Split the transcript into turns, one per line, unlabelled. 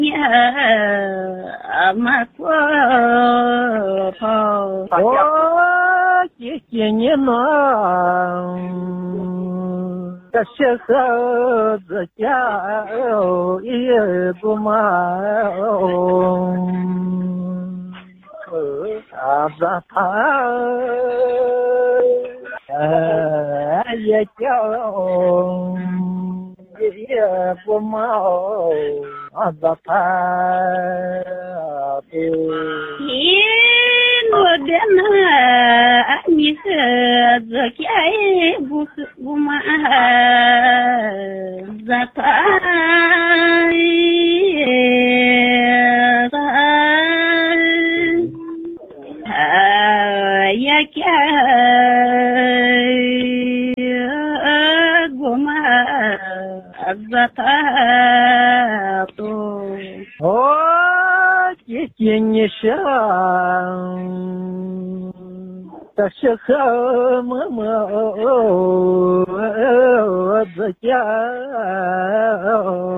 嘛过跑，
我今年嘛，这些孩子家也不嘛，咱他也叫。也不毛，咱他的。
我的那你和这家不嘛，咱他也家不嘛。
今年上这些和么子家。